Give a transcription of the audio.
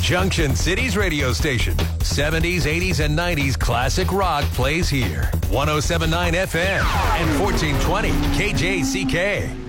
Junction City's radio station. 70s, 80s, and 90s classic rock plays here. 107.9 FM and 1420 KJCK.